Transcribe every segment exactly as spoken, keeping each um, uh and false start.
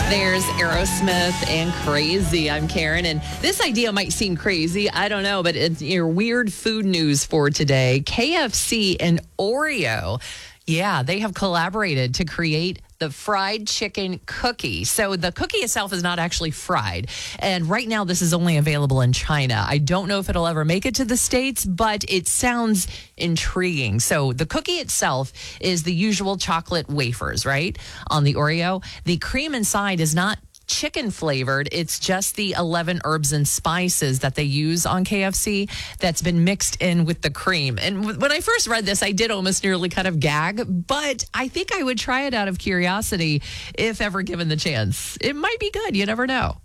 There's Aerosmith and Crazy. I'm Karen, and this idea might seem crazy. I don't know, but it's your weird food news for today. K F C and Oreo, yeah, they have collaborated to create the fried chicken cookie. So the cookie itself is not actually fried. And right now, this is only available in China. I don't know if it'll ever make it to the States, but it sounds intriguing. So the cookie itself is the usual chocolate wafers, right? On the Oreo. The cream inside is not chicken flavored. It's just the eleven herbs and spices that they use on K F C that's been mixed in with the cream. And w- when I first read this, I did almost nearly kind of gag, but I think I would try it out of curiosity if ever given the chance. It might be good. You never know.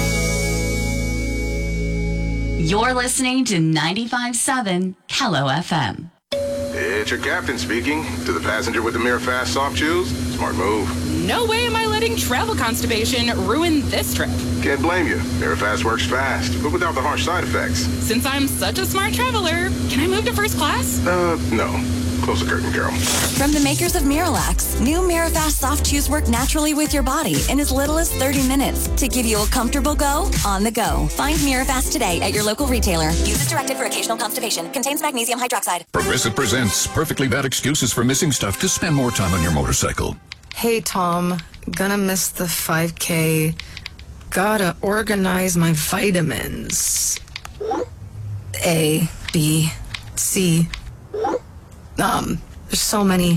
You're listening to ninety-five point seven Hello F M. It's your captain speaking. To the passenger with the Mirror Fast soft chews, smart move. No way am I letting travel constipation ruin this trip. Can't blame you. Mirror Fast works fast, but without the harsh side effects. Since I'm such a smart traveler, can I move to first class? Uh, no. Close the curtain, Carol. From the makers of Miralax, new Mirafast soft chews work naturally with your body in as little as thirty minutes to give you a comfortable go on the go. Find Mirafast today at your local retailer. Use as directed for occasional constipation. Contains magnesium hydroxide. Progressive presents perfectly bad excuses for missing stuff to spend more time on your motorcycle. Hey, Tom. Gonna miss the five K. Gotta organize my vitamins. A, B, C. Um, there's so many.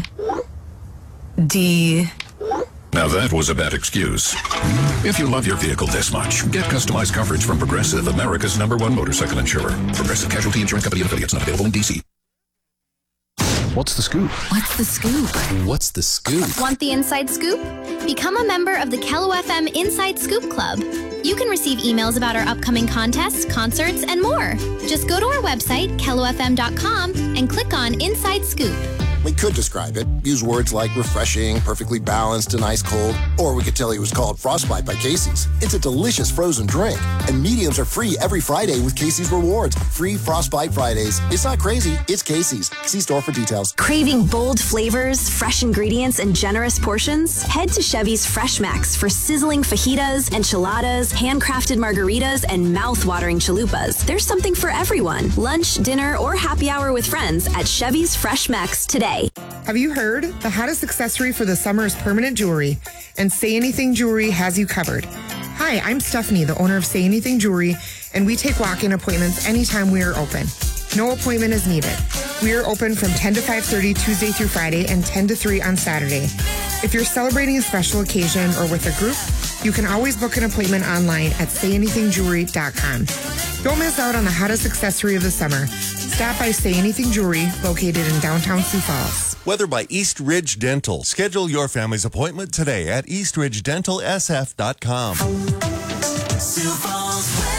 D. Now that was a bad excuse. If you love your vehicle this much, get customized coverage from Progressive, America's number one motorcycle insurer. Progressive Casualty Insurance Company and affiliates, not available in D C. What's the scoop? What's the scoop? What's the scoop? Want the inside scoop? Become a member of the Hello F M Inside Scoop Club. You can receive emails about our upcoming contests, concerts, and more. Just go to our website, kello f m dot com, and click on Inside Scoop. We could describe it. Use words like refreshing, perfectly balanced, and ice cold. Or we could tell you it was called Frostbite by Casey's. It's a delicious frozen drink. And mediums are free every Friday with Casey's Rewards. Free Frostbite Fridays. It's not crazy. It's Casey's. See store for details. Craving bold flavors, fresh ingredients, and generous portions? Head to Chevy's Fresh Max for sizzling fajitas, enchiladas, handcrafted margaritas, and mouth-watering chalupas. There's something for everyone. Lunch, dinner, or happy hour with friends at Chevy's Fresh Max today. Have you heard? The hottest accessory for the summer is permanent jewelry, and Say Anything Jewelry has you covered. Hi, I'm Stephanie, the owner of Say Anything Jewelry, and we take walk-in appointments anytime we are open. No appointment is needed. We are open from ten to five thirty Tuesday through Friday and ten to three on Saturday. If you're celebrating a special occasion or with a group, you can always book an appointment online at say anything jewelry dot com. Don't miss out on the hottest accessory of the summer. Stop by Say Anything Jewelry, located in downtown Sioux Falls. Weather by East Ridge Dental. Schedule your family's appointment today at east ridge dental s f dot com. Sioux Falls weather.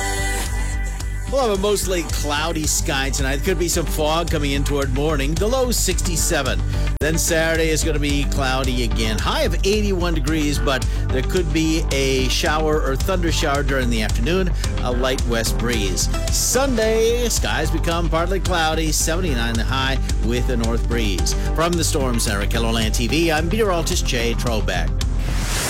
We'll have a mostly cloudy sky tonight. Could be some fog coming in toward morning. The low sixty-seven. Then Saturday is going to be cloudy again. High of eighty-one degrees, but there could be a shower or thunder shower during the afternoon. A light west breeze. Sunday, skies become partly cloudy. seventy-nine the high with a north breeze. From the Storm Center at Kelloland T V, I'm meteorologist Jay Trobeck.